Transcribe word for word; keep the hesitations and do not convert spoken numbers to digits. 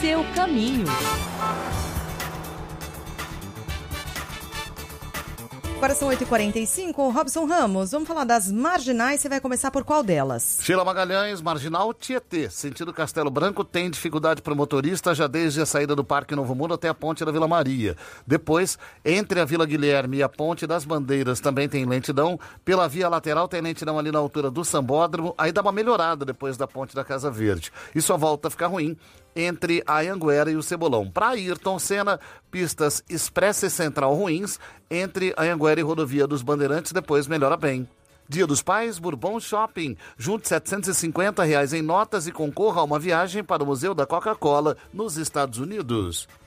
seu caminho. Agora são oito e quarenta e cinco. Robson Ramos, vamos falar das marginais. Você vai começar por qual delas? Sheila Magalhães, Marginal Tietê, sentido Castelo Branco, tem dificuldade para o motorista já desde a saída do Parque Novo Mundo até a Ponte da Vila Maria. Depois, entre a Vila Guilherme e a Ponte das Bandeiras também tem lentidão. Pela via lateral tem lentidão ali na altura do Sambódromo. Aí dá uma melhorada depois da Ponte da Casa Verde. E só volta a ficar ruim entre a Anhanguera e o Cebolão. Para Ayrton Senna, pistas Expressa e Central ruins, entre a Anhanguera e Rodovia dos Bandeirantes, depois melhora bem. Dia dos Pais, Bourbon Shopping. Junte setecentos e cinquenta reais em notas e concorra a uma viagem para o Museu da Coca-Cola nos Estados Unidos.